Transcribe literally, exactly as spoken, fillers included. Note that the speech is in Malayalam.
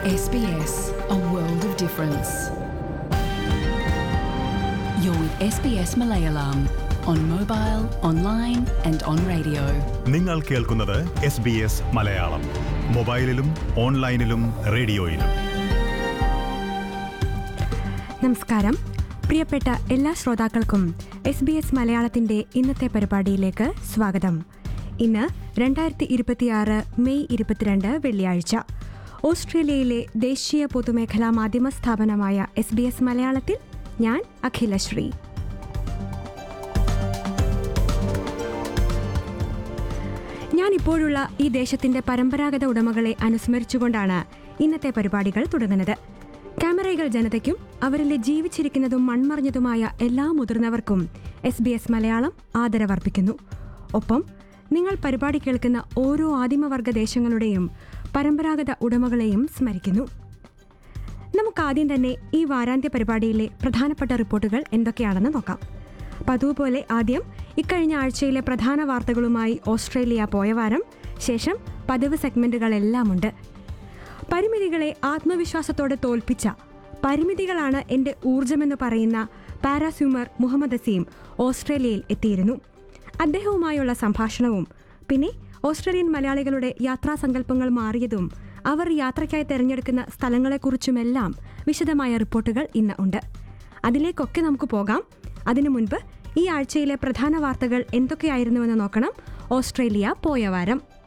S B S, a world of difference. You're with S B S Malayalam on mobile, online and on radio. നിങ്ങൾ കേൾക്കുന്നത് എസ് ബി എസ് മലയാളം. മൊബൈലിലും ഓൺലൈനിലും റേഡിയോയിലും. നമസ്കാരം. പ്രിയപ്പെട്ട എല്ലാ ശ്രോതാക്കൾക്കും എസ് ബി എസ് മലയാളത്തിന്റെ ഇന്നത്തെ പരിപാടിയിലേക്ക് സ്വാഗതം. ഇന്ന് രണ്ടായിരത്തി ഇരുപത്തിയാറ് മെയ് ഇരുപത്തിരണ്ട് വെള്ളിയാഴ്ച. ഓസ്ട്രേലിയയിലെ ദേശീയ പൊതുമേഖലാ മാധ്യമ സ്ഥാപനമായ എസ് ബി എസ് മലയാളത്തിൽ ഞാൻ അഖിലശ്രീ. ഞാൻ ഇപ്പോഴുള്ള ഈ ദേശത്തിന്റെ പരമ്പരാഗത ഉടമകളെ അനുസ്മരിച്ചുകൊണ്ടാണ് ഇന്നത്തെ പരിപാടികൾ തുടങ്ങുന്നത്. ക്യാമറകൾ ജനതയ്ക്കും അവരിലെ ജീവിച്ചിരിക്കുന്നതും മൺമറഞ്ഞതുമായ എല്ലാ മുതിർന്നവർക്കും എസ് ബി എസ് മലയാളം ആദരവർപ്പിക്കുന്നു. ഒപ്പം നിങ്ങൾ പരിപാടി കേൾക്കുന്ന ഓരോ ആദിമവർഗ ദേശങ്ങളുടെയും പരമ്പരാഗത ഉടമകളെയും സ്മരിക്കുന്നു. നമുക്കാദ്യം തന്നെ ഈ വാരാന്ത്യ പരിപാടിയിലെ പ്രധാനപ്പെട്ട റിപ്പോർട്ടുകൾ എന്തൊക്കെയാണെന്ന് നോക്കാം. പതിവ് പോലെ ആദ്യം ഇക്കഴിഞ്ഞ ആഴ്ചയിലെ പ്രധാന വാർത്തകളുമായി ഓസ്ട്രേലിയ പോയ വാരം, ശേഷം പതിവ് സെഗ്മെന്റുകളെല്ലാമുണ്ട്. പരിമിതികളെ ആത്മവിശ്വാസത്തോടെ തോൽപ്പിച്ച, പരിമിതികളാണ് എൻ്റെ ഊർജമെന്ന് പറയുന്ന പാരാസ്യൂമർ മുഹമ്മദ് അസീം ഓസ്ട്രേലിയയിൽ എത്തിയിരുന്നു. അദ്ദേഹവുമായുള്ള സംഭാഷണവും പിന്നെ ഓസ്ട്രേലിയൻ മലയാളികളുടെ യാത്രാസങ്കല്പങ്ങൾ മാറിയതും അവർ യാത്രയ്ക്കായി തിരഞ്ഞെടുക്കുന്ന സ്ഥലങ്ങളെക്കുറിച്ചുമെല്ലാം വിശദമായ റിപ്പോർട്ടുകൾ ഇന്ന് ഉണ്ട്. അതിലേക്കൊക്കെ നമുക്ക് പോകാം. അതിനു മുൻപ് ഈ ആഴ്ചയിലെ പ്രധാന വാർത്തകൾ എന്തൊക്കെയായിരുന്നുവെന്ന് നോക്കണം. ഓസ്ട്രേലിയ പോയ വാരം.